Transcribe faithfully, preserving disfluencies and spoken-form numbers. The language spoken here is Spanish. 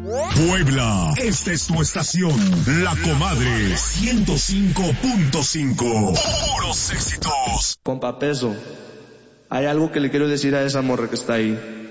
Puebla, esta es tu estación, La Comadre ciento cinco punto cinco. Puros éxitos. Compa Peso, hay algo que le quiero decir a esa morra que está ahí.